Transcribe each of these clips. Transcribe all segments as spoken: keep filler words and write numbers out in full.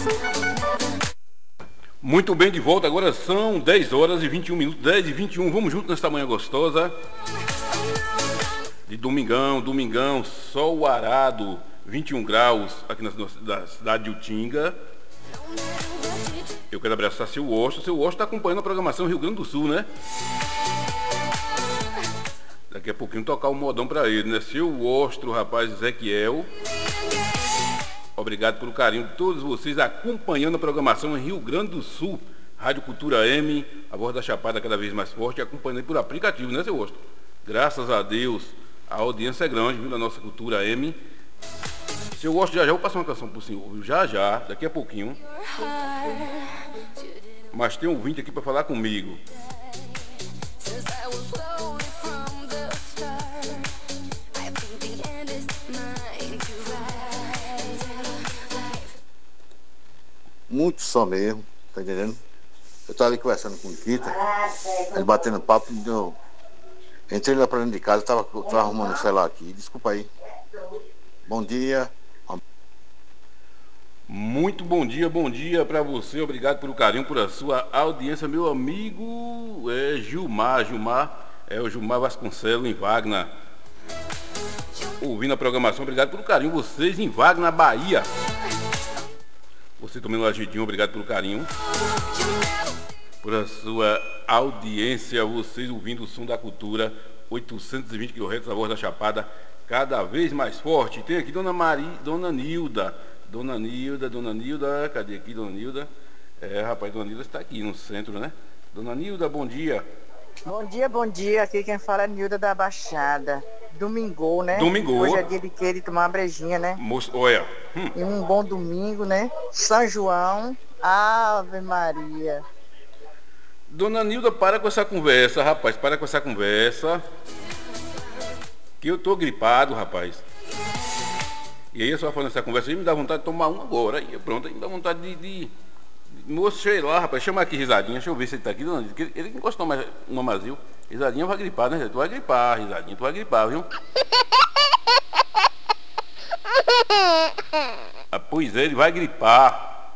Muito bem, de volta. Agora são dez horas e vinte e um minutos. dez e vinte e um. Vamos juntos nesta manhã gostosa. De domingão, domingão, sol arado, vinte e um graus aqui na, na cidade de Utinga. Eu quero abraçar seu Osto. Seu Osto está acompanhando a programação Rio Grande do Sul, né? Daqui a pouquinho tocar o modão para ele, né? Seu Ostro, rapaz, Ezequiel. Obrigado pelo carinho de todos vocês acompanhando a programação em Rio Grande do Sul. Rádio Cultura M, a voz da Chapada cada vez mais forte, acompanhando por aplicativo, né, seu Ostro? Graças a Deus, a audiência é grande, viu, da nossa Cultura M. Seu Ostro, já já eu vou passar uma canção pro senhor, viu? Já já, daqui a pouquinho. Mas tem um ouvinte aqui para falar comigo. Muito só mesmo, tá entendendo? Eu tava ali conversando com o Nikita, ele batendo papo, eu entrei lá pra dentro de casa, tava, tava arrumando o celular aqui, desculpa aí. Bom dia. Muito bom dia, bom dia para você, obrigado pelo carinho, por a sua audiência, meu amigo é Gilmar, Gilmar, é o Gilmar Vasconcelos em Wagner. Ouvindo a programação, obrigado pelo carinho, vocês em Wagner, Bahia. Você também no Agidinho, obrigado pelo carinho. Por a sua audiência, vocês ouvindo o som da cultura, oitocentos e vinte quilohertz, a voz da Chapada, cada vez mais forte. Tem aqui Dona Maria, Dona Nilda. Dona Nilda, Dona Nilda, cadê aqui Dona Nilda? É, rapaz, Dona Nilda está aqui no centro, né? Dona Nilda, bom dia. Bom dia, bom dia. Aqui quem fala é Nilda da Baixada. Domingo, né? Domingo. Hoje é dia de querer tomar uma brejinha, né? Moço, olha. Hum. E um bom domingo, né? São João, Ave Maria. Dona Nilda, para com essa conversa, rapaz. Para com essa conversa. Que eu tô gripado, rapaz. E aí, só falando essa conversa aí, me dá vontade de tomar um agora. Aí, pronto, aí me dá vontade de... de... Moço, sei lá, rapaz. Chama aqui Risadinha. Deixa eu ver se ele tá aqui, Dona Nilda. Ele, ele não gostou mais um mamazil. Risadinha vai gripar, né? Tu vai gripar, Risadinha. Tu vai gripar, viu? Ah, pois é, ele vai gripar.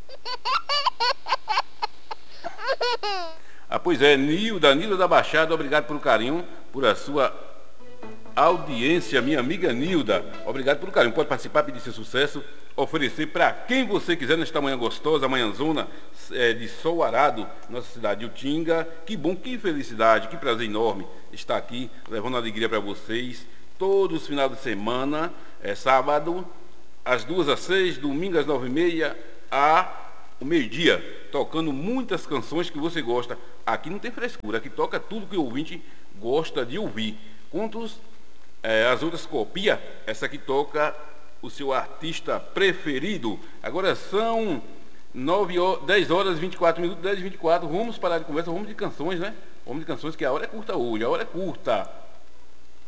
Ah, pois é, Nilda, Nilda da Baixada, obrigado pelo carinho, por a sua audiência, minha amiga Nilda. Obrigado pelo carinho. Pode participar, pedir seu sucesso, oferecer para quem você quiser nesta manhã gostosa, manhãzona é, de sol arado, nossa cidade de Utinga. Que bom, que felicidade, que prazer enorme estar aqui, levando alegria para vocês. Todos os finais de semana, é sábado, às duas às seis, domingo às nove e meia, a o meio-dia, tocando muitas canções que você gosta. Aqui não tem frescura, aqui toca tudo que o ouvinte gosta de ouvir. Quantos é, as outras copia, essa aqui toca o seu artista preferido. Agora são nove horas, dez horas e vinte e quatro minutos, dez e vinte e quatro. Vamos parar de conversa, vamos de canções, né? Vamos de canções, que a hora é curta hoje, a hora é curta.